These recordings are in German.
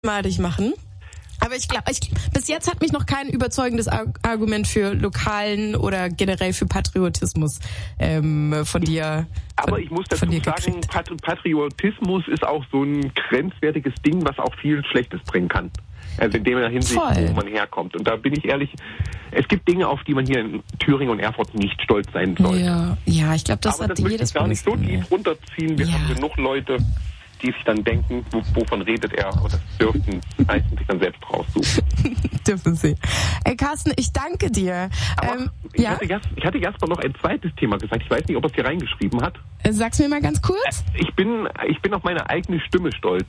madig machen. Aber ich glaube, bis jetzt hat mich noch kein überzeugendes Argument für lokalen oder generell für Patriotismus von dir. Aber ich muss dazu sagen, Patriotismus ist auch so ein grenzwertiges Ding, was auch viel Schlechtes bringen kann. Also in der Hinsicht, wo man herkommt. Und da bin ich ehrlich, es gibt Dinge, auf die man hier in Thüringen und Erfurt nicht stolz sein sollte. Ja, ich glaube, das aber hat das jedes gar nicht so tief runterziehen. Wir haben genug Leute, die sich dann denken, wovon redet er, oder dürfen meistens sich dann selbst raussuchen. Dürfen sie. Ey, Carsten, ich danke dir. Ich hatte Jasper noch ein zweites Thema gesagt. Ich weiß nicht, ob er es hier reingeschrieben hat. Sag's mir mal ganz kurz. Ich bin auf meine eigene Stimme stolz.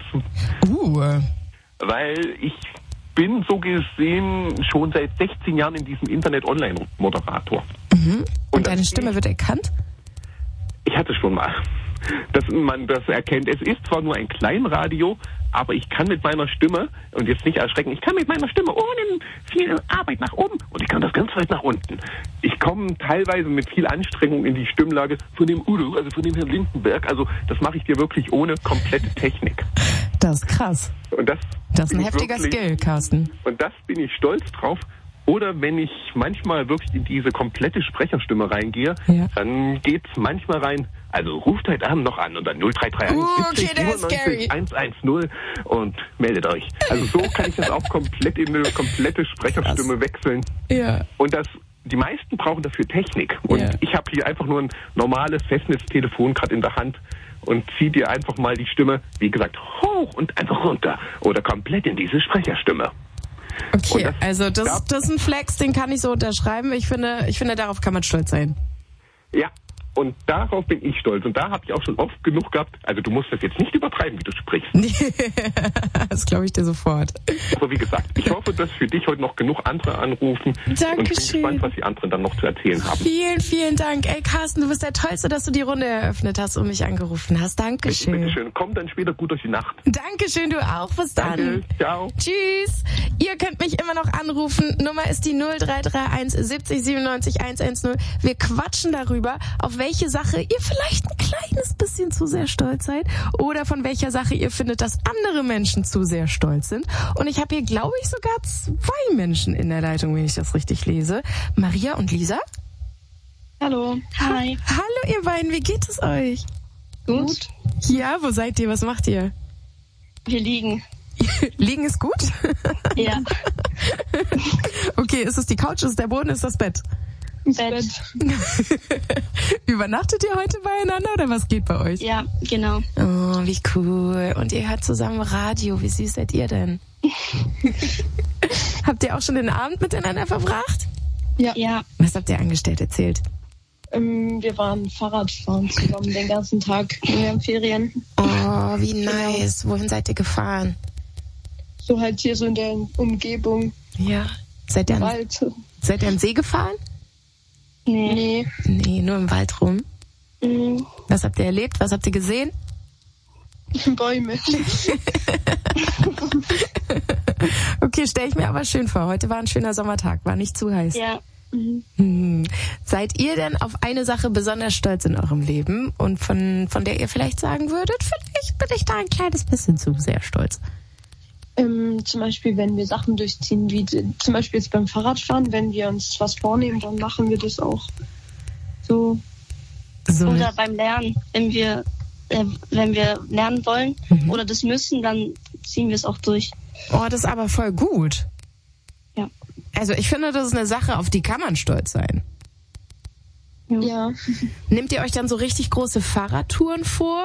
Weil ich bin so gesehen schon seit 16 Jahren in diesem Internet-Online-Moderator. Mhm. Und deine Stimme wird erkannt? Ich hatte schon mal, dass man das erkennt. Es ist zwar nur ein Kleinradio, aber ich kann mit meiner Stimme, und jetzt nicht erschrecken, ich kann mit meiner Stimme ohne viel Arbeit nach oben und ich kann das ganz weit nach unten. Ich komme teilweise mit viel Anstrengung in die Stimmlage von dem Udo, also von dem Herrn Lindenberg. Also das mache ich dir wirklich ohne komplette Technik. Das ist krass. Und das ist ein heftiger Skill, Carsten. Und das bin ich stolz drauf. Oder wenn ich manchmal wirklich in diese komplette Sprecherstimme reingehe, dann geht's manchmal rein, also ruft heute Abend noch an und dann 0331 70 97 110 und meldet euch. Also so kann ich das auch komplett in eine komplette Sprecherstimme wechseln. Ja. Und die meisten brauchen dafür Technik. Und ich habe hier einfach nur ein normales Festnetztelefon gerade in der Hand und ziehe dir einfach mal die Stimme, wie gesagt, hoch und einfach runter oder komplett in diese Sprecherstimme. Okay, also das ist ein Flex, den kann ich so unterschreiben. Ich finde, darauf kann man stolz sein. Ja, und darauf bin ich stolz. Und da habe ich auch schon oft genug gehabt. Also du musst das jetzt nicht übertreiben, wie du sprichst. Das glaube ich dir sofort. Aber wie gesagt, ich hoffe, dass für dich heute noch genug andere anrufen. Dankeschön. Und ich bin gespannt, was die anderen dann noch zu erzählen haben. Vielen, vielen Dank. Ey, Carsten, du bist der Tollste, dass du die Runde eröffnet hast und mich angerufen hast. Dankeschön. Bitteschön. Komm dann später gut durch die Nacht. Dankeschön, du auch. Bis dann. Danke. Ciao. Tschüss. Ihr könnt mich immer noch anrufen. Nummer ist die 0331 70 97 110. Wir quatschen darüber, auf welche Sache ihr vielleicht ein kleines bisschen zu sehr stolz seid oder von welcher Sache ihr findet, dass andere Menschen zu sehr stolz sind. Und ich habe hier, glaube ich, sogar 2 Menschen in der Leitung, wenn ich das richtig lese. Maria und Lisa. Hallo. Hi. Hallo ihr beiden, wie geht es euch? Gut. Ja, wo seid ihr? Was macht ihr? Wir liegen. Liegen ist gut? Ja. Okay, ist es die Couch, ist es der Boden, ist das Bett? Bett. Übernachtet ihr heute beieinander oder was geht bei euch? Ja, genau. Oh, wie cool. Und ihr hört zusammen Radio. Wie süß seid ihr denn? Habt ihr auch schon den Abend miteinander verbracht? Ja. Was habt ihr angestellt? Erzählt. Wir waren Fahrradfahren zusammen den ganzen Tag in den Ferien. Oh, wie nice. Wohin seid ihr gefahren? So halt hier so in der Umgebung. Ja. Seid ihr an den See gefahren? Nee. Nee, nur im Wald rum. Mhm. Was habt ihr erlebt? Was habt ihr gesehen? Bäume. Okay, stelle ich mir aber schön vor. Heute war ein schöner Sommertag, war nicht zu heiß. Ja. Seid ihr denn auf eine Sache besonders stolz in eurem Leben und von der ihr vielleicht sagen würdet, vielleicht bin ich da ein kleines bisschen zu sehr stolz? Zum Beispiel, wenn wir Sachen durchziehen, wie zum Beispiel jetzt beim Fahrradfahren, wenn wir uns was vornehmen, dann machen wir das auch so. Oder beim Lernen, wenn wir lernen wollen oder das müssen, dann ziehen wir es auch durch. Oh, das ist aber voll gut. Ja. Also ich finde, das ist eine Sache, auf die kann man stolz sein. Ja. Nehmt ihr euch dann so richtig große Fahrradtouren vor?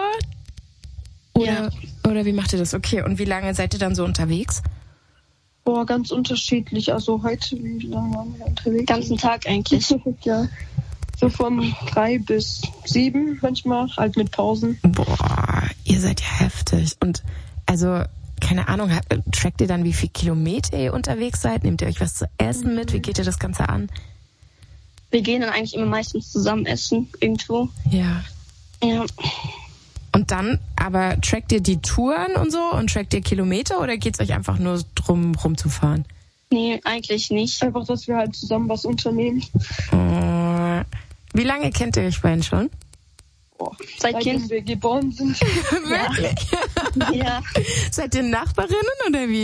Oder wie macht ihr das? Okay, und wie lange seid ihr dann so unterwegs? Ganz unterschiedlich. Also heute, wie lange waren wir unterwegs? Den ganzen Tag eigentlich. Ja. So von 3 bis 7 manchmal, halt mit Pausen. Boah, ihr seid ja heftig. Und also, keine Ahnung, trackt ihr dann, wie viel Kilometer ihr unterwegs seid? Nehmt ihr euch was zu essen mit? Wie geht ihr das Ganze an? Wir gehen dann eigentlich immer meistens zusammen essen, irgendwo. Ja. Ja. Und dann, aber trackt ihr die Touren und so und trackt ihr Kilometer oder geht's euch einfach nur drum rumzufahren? Nee, eigentlich nicht. Einfach, dass wir halt zusammen was unternehmen. Wie lange kennt ihr euch beiden schon? Seitdem wir geboren sind. Wirklich? Ja. Seid ihr Nachbarinnen oder wie?